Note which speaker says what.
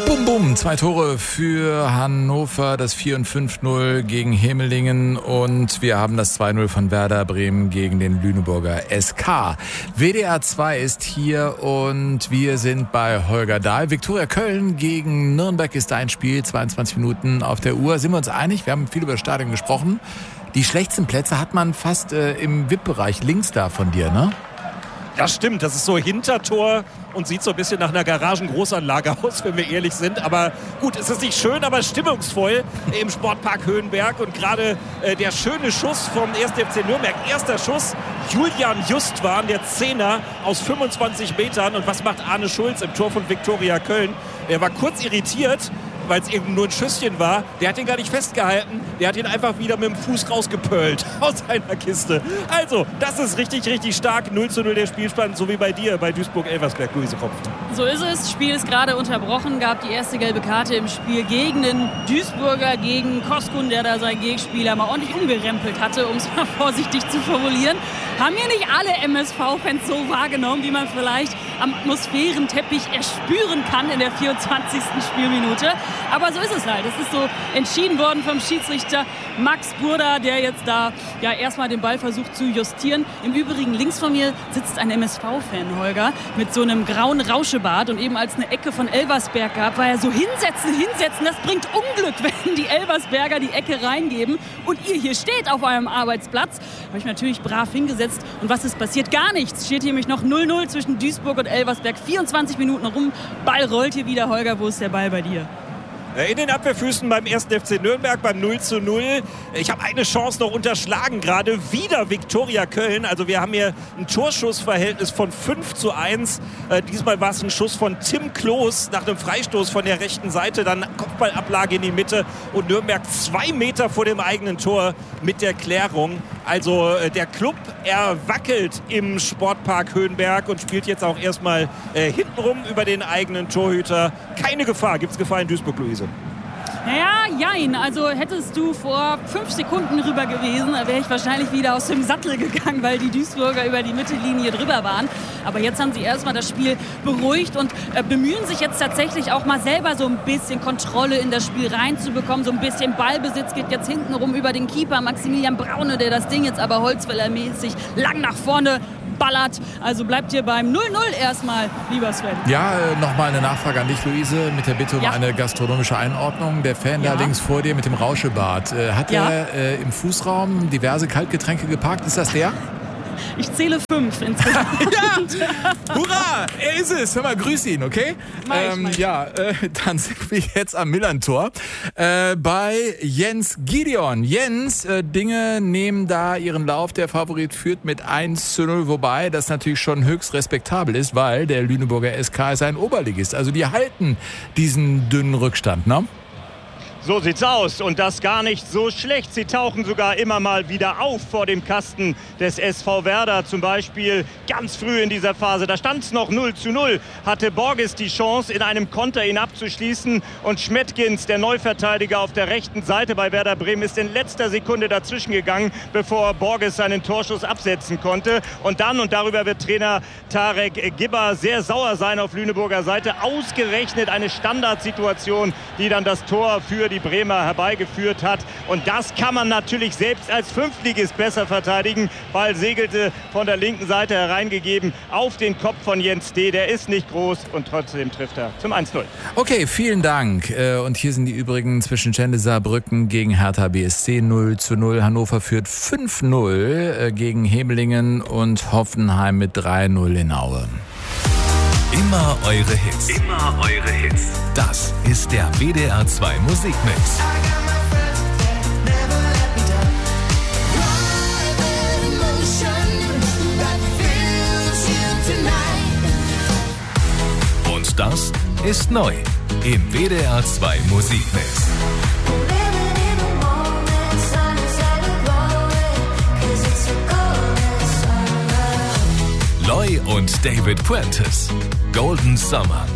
Speaker 1: Bum, bum, 2 Tore für Hannover, das 4 und 5-0 gegen Hemelingen und wir haben das 2-0 von Werder Bremen gegen den Lüneburger SK. WDR 2 ist hier und wir sind bei Holger Dahl. Viktoria Köln gegen Nürnberg ist ein Spiel, 22 Minuten auf der Uhr. Sind wir uns einig? Wir haben viel über das Stadion gesprochen. Die schlechtesten Plätze hat man fast im VIP-Bereich links da von dir, ne?
Speaker 2: Das stimmt, das ist so Hintertor und sieht so ein bisschen nach einer Garagengroßanlage aus, wenn wir ehrlich sind. Aber gut, es ist nicht schön, aber stimmungsvoll im Sportpark Höhenberg. Und gerade der schöne Schuss vom 1. FC Nürnberg, erster Schuss, Julian Justwan, der Zehner aus 25 Metern. Und was macht Arne Schulz im Tor von Viktoria Köln? Er war kurz irritiert, weil es eben nur ein Schüsschen war. Der hat ihn gar nicht festgehalten. Der hat ihn einfach wieder mit dem Fuß rausgepölt aus einer Kiste. Also, das ist richtig, richtig stark. 0:0 der Spielstand, so wie bei dir, bei Duisburg-Elversberg, Luise Kropf.
Speaker 3: So ist es. Das Spiel ist gerade unterbrochen. Gab die erste gelbe Karte im Spiel gegen den Duisburger, gegen Koskun, der da seinen Gegenspieler mal ordentlich umgerempelt hatte, um es mal vorsichtig zu formulieren. Haben hier nicht alle MSV-Fans so wahrgenommen, wie man vielleicht am Atmosphärenteppich erspüren kann in der 24. Spielminute. Aber so ist es halt. Es ist so entschieden worden vom Schiedsrichter Max Burda, der jetzt da ja erstmal den Ball versucht zu justieren. Im Übrigen links von mir sitzt ein MSV-Fan, Holger, mit so einem grauen Rauschebart. Und eben als eine Ecke von Elversberg gab, war er so hinsetzen. Das bringt Unglück, wenn die Elversberger die Ecke reingeben. Und ihr hier steht auf eurem Arbeitsplatz. Habe ich natürlich brav hingesetzt. Und was ist passiert? Gar nichts. Steht hier nämlich noch 0:0 zwischen Duisburg und Elversberg. 24 Minuten rum. Ball rollt hier wieder. Holger, wo ist der Ball bei dir?
Speaker 2: In den Abwehrfüßen beim 1. FC Nürnberg beim 0:0. Ich habe eine Chance noch unterschlagen gerade. Wieder Viktoria Köln. Also wir haben hier ein Torschussverhältnis von 5:1. Diesmal war es ein Schuss von Tim Kloß nach einem Freistoß von der rechten Seite. Dann Kopfballablage in die Mitte und Nürnberg 2 Meter vor dem eigenen Tor mit der Klärung. Also der Club, er wackelt im Sportpark Höhenberg und spielt jetzt auch erstmal hintenrum über den eigenen Torhüter. Keine Gefahr. Gibt es Gefahr in Duisburg, Luise?
Speaker 3: Naja, jein. Also hättest du vor 5 Sekunden rüber gewesen, da wäre ich wahrscheinlich wieder aus dem Sattel gegangen, weil die Duisburger über die Mittellinie drüber waren. Aber jetzt haben sie erstmal das Spiel beruhigt und bemühen sich jetzt tatsächlich auch mal selber so ein bisschen Kontrolle in das Spiel reinzubekommen. So ein bisschen Ballbesitz geht jetzt hintenrum über den Keeper Maximilian Braune, der das Ding jetzt aber Holzfäller-mäßig lang nach vorne ballert. Also bleibt hier beim 0:0 erstmal, lieber Sven.
Speaker 1: Ja, nochmal eine Nachfrage an dich, Luise, mit der Bitte um eine gastronomische Einordnung. Der Fan da links vor dir mit dem Rauschebart, hat er im Fußraum diverse Kaltgetränke geparkt? Ist das der?
Speaker 3: Ich zähle 5 insgesamt.
Speaker 1: Ja! Hurra! Er ist es! Hör mal, grüß ihn, okay? Dann sind wir jetzt am Millern-Tor bei Jens Gideon. Jens, Dinge nehmen da ihren Lauf. Der Favorit führt mit 1:0, wobei das natürlich schon höchst respektabel ist, weil der Lüneburger SK ist ein Oberligist. Also die halten diesen dünnen Rückstand, ne?
Speaker 4: So sieht's aus und das gar nicht so schlecht. Sie tauchen sogar immer mal wieder auf vor dem Kasten des SV Werder. Zum Beispiel ganz früh in dieser Phase, da stand es noch 0:0, hatte Borges die Chance, in einem Konter ihn abzuschließen. Und Schmettgens, der Neuverteidiger auf der rechten Seite bei Werder Bremen, ist in letzter Sekunde dazwischen gegangen, bevor Borges seinen Torschuss absetzen konnte. Und dann, und darüber wird Trainer Tarek Gibber sehr sauer sein auf Lüneburger Seite, ausgerechnet eine Standardsituation, die dann das Tor für die Bremer herbeigeführt hat. Und das kann man natürlich selbst als Fünftligist besser verteidigen. Ball segelte von der linken Seite hereingegeben auf den Kopf von Jens D. Der ist nicht groß und trotzdem trifft er zum 1:0.
Speaker 1: Okay, vielen Dank. Und hier sind die übrigen zwischen Schende Saarbrücken gegen Hertha BSC 0:0. Hannover führt 5:0 gegen Hemelingen und Hoffenheim mit 3:0 in Aue.
Speaker 5: Immer eure Hits. Immer eure Hits. Das ist der WDR 2 Musikmix. Und das ist neu im WDR 2 Musikmix. Loy und David Puentes. Golden Summer.